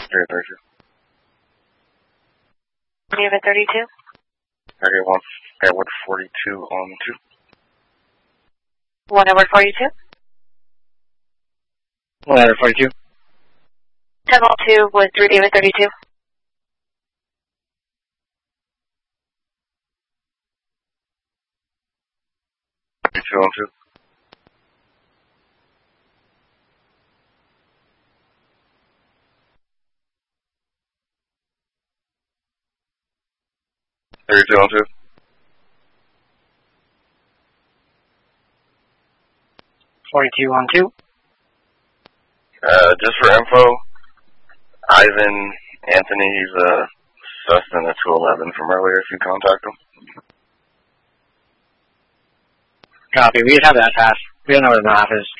32. Do you have a 32? 31, Edward 42 on 2. 1 over 42? 1 over 42. 10 all 2 with 3 David 32. 32 on 2. Thirty-two on 2. 42 on 2. Just for info, Ivan Anthony, he's sus in a 211 from earlier, if you contact him. Copy. We just have that pass. We don't know where the map is.